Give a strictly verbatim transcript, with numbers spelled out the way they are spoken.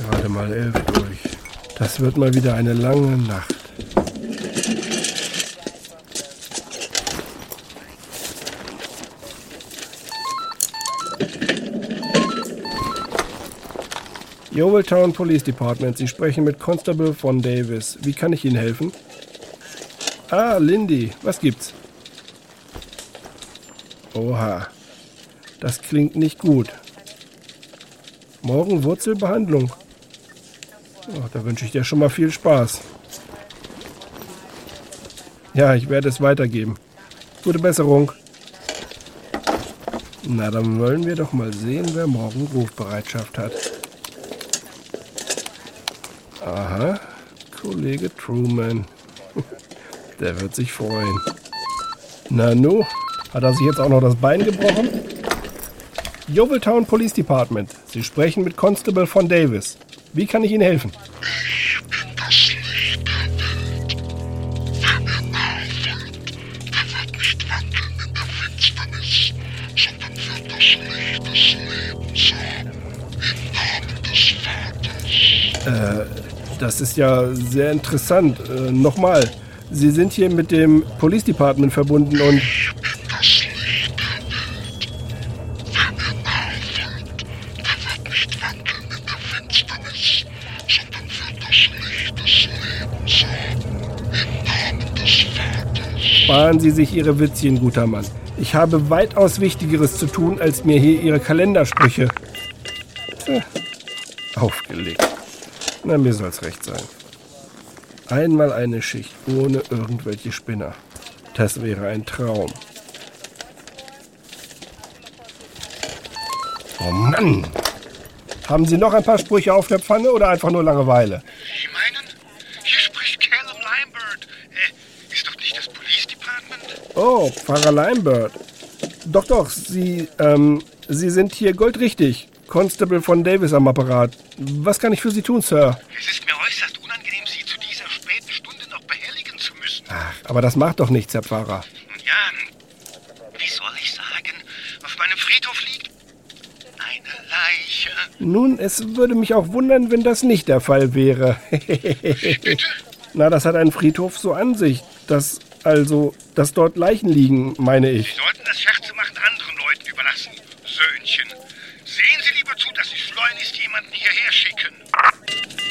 Gerade mal elf durch. Das wird mal wieder eine lange Nacht. Yeovil Police Department, Sie sprechen mit Constable von Davis. Wie kann ich Ihnen helfen? Ah, Lindy, was gibt's? Oha, das klingt nicht gut. Morgen Wurzelbehandlung. Oh, da wünsche ich dir schon mal viel Spaß. Ja, ich werde es weitergeben. Gute Besserung. Na, dann wollen wir doch mal sehen, wer morgen Rufbereitschaft hat. Aha, Kollege Truman. Der wird sich freuen. Nanu, hat er sich jetzt auch noch das Bein gebrochen? Yeovil Police Department. Sie sprechen mit Constable von Davis. Wie kann ich Ihnen helfen? Ich bin das Licht der Welt. Wer mir nachfolgt, der wird nicht wandeln in der Finsternis, sondern wird das Licht des Lebens haben. Im Namen des Vaters. Äh, das ist ja sehr interessant. Äh, nochmal, Sie sind hier mit dem Police Department verbunden und... Ich bin das Licht der Welt. Wer mir nachfolgt, der wird nicht wandeln in der Finsternis, sondern wird das Licht des Lebens haben. Im Namen des Vaters. Sparen Sie sich Ihre Witzchen, guter Mann. Ich habe weitaus Wichtigeres zu tun, als mir hier Ihre Kalendersprüche... Tja, aufgelegt. Na, mir soll's recht sein. Einmal eine Schicht ohne irgendwelche Spinner. Das wäre ein Traum. Oh Mann! Haben Sie noch ein paar Sprüche auf der Pfanne oder einfach nur Langeweile? Sie meinen? Hier spricht Callum Limebird. Äh, ist doch nicht das Police Department? Oh, Pfarrer Limebird. Doch, doch, Sie, ähm, Sie sind hier goldrichtig. Constable von Davis am Apparat. Was kann ich für Sie tun, Sir? Es ist mir äußerst unangenehm, Sie zu dieser späten Stunde noch behelligen zu müssen. Ach, aber das macht doch nichts, Herr Pfarrer. Nun ja, wie soll ich sagen, auf meinem Friedhof liegt eine Leiche. Nun, es würde mich auch wundern, wenn das nicht der Fall wäre. Bitte? Na, das hat ein Friedhof so an sich. Dass, also, dass dort Leichen liegen, meine ich. Sie sollten das